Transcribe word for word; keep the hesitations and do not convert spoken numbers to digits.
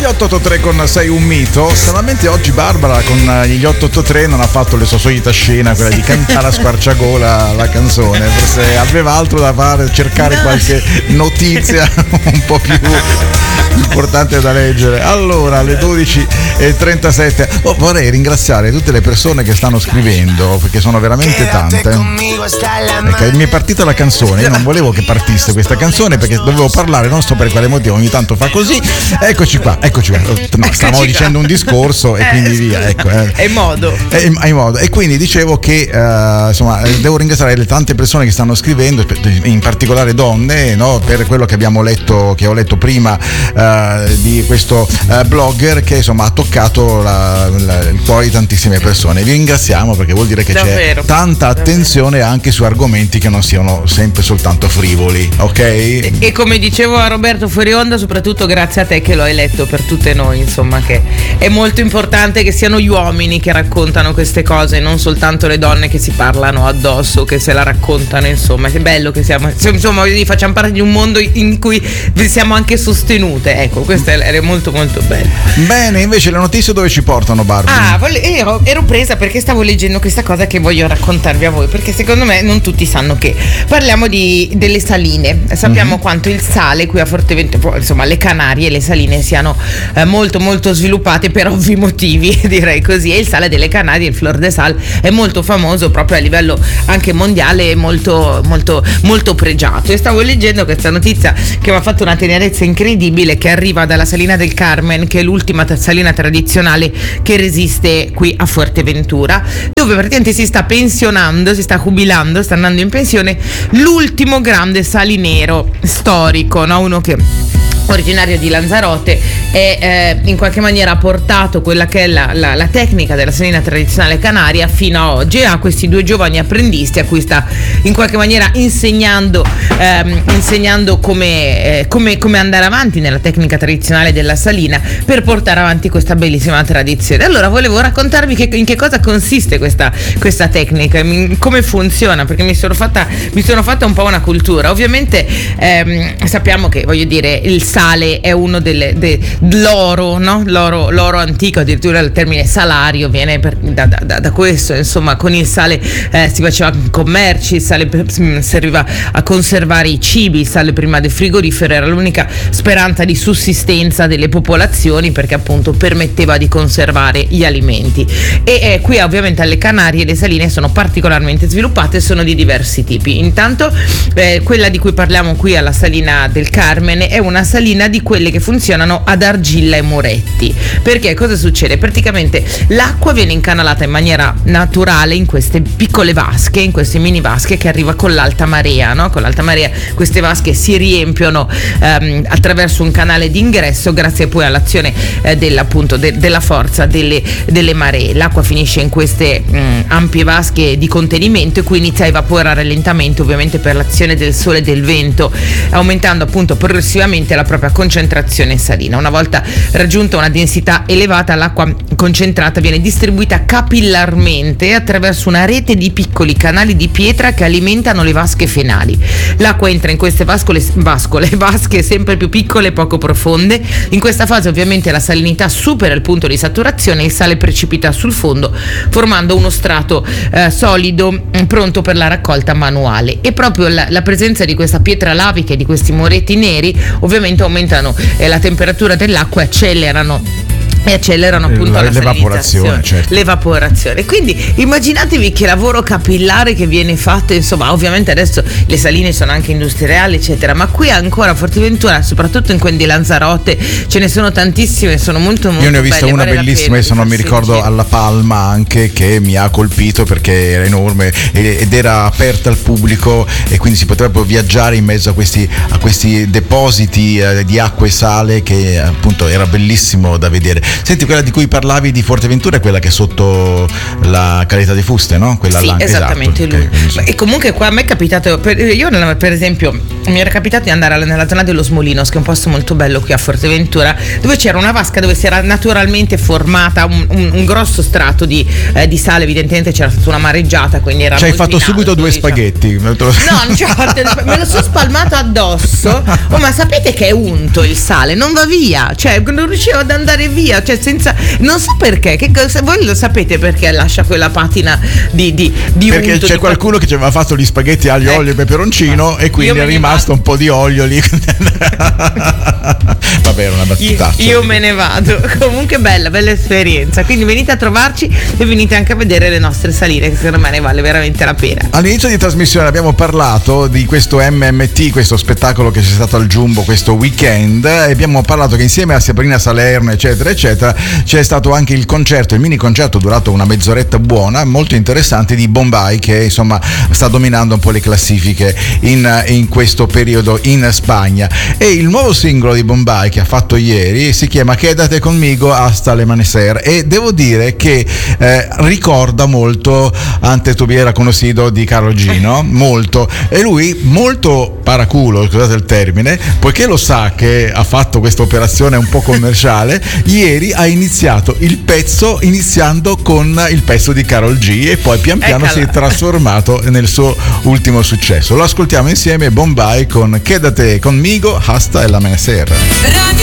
Gli otto otto tre con sei un mito. Stranamente oggi Barbara con gli otto otto tre non ha fatto le sua solita scena, quella di cantare a squarciagola la canzone. Forse aveva altro da fare, cercare qualche notizia un po' più importante da leggere. Allora, alle dodici e trentasette oh, vorrei ringraziare tutte le persone che stanno scrivendo, perché sono veramente tante. Perché mi è partita la canzone, io non volevo che partisse questa canzone perché dovevo parlare, non so per quale motivo, ogni tanto fa così. Eccoci qua, eccoci qua. No, stavamo dicendo un discorso e quindi via, ecco. Eh. È modo. È, è modo. E quindi dicevo che uh, insomma devo ringraziare le tante persone che stanno scrivendo, in particolare donne, no, per quello che abbiamo letto, che ho letto prima uh, di questo uh, blogger che insomma ha toccato la, la, il cuore di tantissime persone. Vi ringraziamo perché vuol dire che davvero, c'è tanta attenzione davvero. Anche su argomenti che non siano sempre soltanto frivoli, ok? E, e come dicevo a Roberto fuori onda, soprattutto grazie a te che lo hai letto per tutte noi, insomma, che è molto importante che siano gli uomini che raccontano queste cose, non soltanto le donne che si parlano addosso, che se la raccontano, insomma. È bello che siamo, insomma, facciamo parte di un mondo in cui siamo anche sostenute, ecco, questo è molto molto bello. Bene, invece le notizie dove ci portano, Barbara? Ah, vole- ero, ero presa perché stavo leggendo questa cosa che voglio raccontarvi a voi, perché secondo me non tutti sanno che parliamo di, delle saline. Sappiamo mm-hmm. quanto il sale qui a Forteventura, insomma le Canarie e le saline siano eh, molto molto sviluppate per ovvi motivi, direi così, e il sale delle Canarie, il Flor de Sal, è molto famoso proprio a livello anche mondiale e molto molto molto pregiato. E stavo leggendo questa notizia che mi ha fatto una tenerezza incredibile, che arriva dalla Salina del Carmen, che è l'ultima t- salina tradizionale che resiste qui a Fuerteventura, dove praticamente si sta pensionando, si sta jubilando, sta andando in pensione l'ultimo grande salinero storico, no? Uno che originario di Lanzarote e eh, in qualche maniera ha portato quella che è la, la, la tecnica della salina tradizionale canaria fino a oggi, a questi due giovani apprendisti a cui sta in qualche maniera insegnando ehm, insegnando come, eh, come, come andare avanti nella tecnica tradizionale della salina per portare avanti questa bellissima tradizione. Allora volevo raccontarvi che, in che cosa consiste questa, questa tecnica, come funziona, perché mi sono fatta mi sono fatta un po' una cultura. Ovviamente ehm, sappiamo che, voglio dire, il sale è uno delle de, l'oro, no? L'oro, l'oro antico, addirittura il termine salario viene per, da, da, da questo, insomma, con il sale eh, si faceva commerci, il sale serviva a conservare i cibi, il sale prima del frigorifero era l'unica speranza di sussistenza delle popolazioni, perché appunto permetteva di conservare gli alimenti. E eh, qui ovviamente alle Canarie le saline sono particolarmente sviluppate, sono di diversi tipi. Intanto eh, quella di cui parliamo qui alla Salina del Carmen è una salina di quelle che funzionano ad argilla e muretti. Perché cosa succede? Praticamente l'acqua viene incanalata in maniera naturale in queste piccole vasche, in queste mini vasche che arriva con l'alta marea, no? Con l'alta marea queste vasche si riempiono ehm, attraverso un canale d'ingresso, grazie poi all'azione eh, della, appunto, de- della forza delle, delle maree. L'acqua finisce in queste mh, ampie vasche di contenimento e qui inizia a evaporare lentamente, ovviamente per l'azione del sole e del vento, aumentando appunto progressivamente la propria concentrazione salina. Una volta raggiunta una densità elevata, l'acqua concentrata viene distribuita capillarmente attraverso una rete di piccoli canali di pietra che alimentano le vasche fenali. L'acqua entra in queste vascole, vascole, vasche sempre più piccole e poco profonde. In questa fase ovviamente la salinità supera il punto di saturazione e il sale precipita sul fondo formando uno strato eh, solido pronto per la raccolta manuale. E proprio la, la presenza di questa pietra lavica e di questi muretti neri ovviamente aumentano eh, la temperatura dell'acqua e accelerano e accelerano appunto la, la l'evaporazione, certo. l'evaporazione. Quindi immaginatevi che lavoro capillare che viene fatto, insomma. Ovviamente adesso le saline sono anche industriali eccetera, ma qui ancora a Forteventura, soprattutto in quelli di Lanzarote, ce ne sono tantissime, sono molto molto belle. Io ne ho vista belle, una vale bellissima, adesso non mi ricordo, alla Palma anche, che mi ha colpito perché era enorme ed era aperta al pubblico e quindi si poteva viaggiare in mezzo a questi, a questi depositi eh, di acqua e sale che appunto era bellissimo da vedere. Senti, quella di cui parlavi di Forteventura è quella che è sotto la Caleta di Fuste, no? Quella sì, là, esattamente, esatto, lui. okay, sì. E comunque qua a me è capitato, per, io per esempio mi era capitato di andare nella zona dello Smolinos, che è un posto molto bello qui a Forteventura, dove c'era una vasca dove si era naturalmente formata un, un, un grosso strato di, eh, di sale, evidentemente c'era stata una mareggiata, quindi era ci hai molto fatto in subito alto, due diciamo. spaghetti. No, non ci ho fatto, me lo sono spalmato addosso. Oh, ma sapete che è unto il sale, non va via, cioè non riuscivo ad andare via, cioè senza, non so perché, che, voi lo sapete perché lascia quella patina di, di, di perché unto, c'è di qualcuno che ci aveva fatto gli spaghetti aglio, eh. olio e peperoncino e quindi è rimasto un po' di olio lì. Vabbè, era una battutaccia. Io, io me ne vado. Comunque bella, bella esperienza. Quindi venite a trovarci e venite anche a vedere le nostre saline, che secondo me ne vale veramente la pena. All'inizio di trasmissione abbiamo parlato di questo M M T, questo spettacolo che c'è stato al Jumbo questo weekend, e abbiamo parlato che insieme a Sabrina Salerno eccetera eccetera c'è stato anche il concerto, il mini concerto durato una mezz'oretta buona, molto interessante, di Bombay, che insomma sta dominando un po' le classifiche in, in questo periodo in Spagna. E il nuovo singolo di Bombay che ha fatto ieri si chiama Quédate conmigo hasta l'amanecer, e devo dire che eh, ricorda molto Antes tuviera conocido di Karol G, no? Molto. E lui molto paraculo, scusate il termine, poiché lo sa che ha fatto questa operazione un po' commerciale, ieri ha iniziato il pezzo iniziando con il pezzo di Karol G e poi pian piano Eccola. si è trasformato nel suo ultimo successo. Lo ascoltiamo insieme, Bombay con Quédate conmigo hasta el amanecer. Radio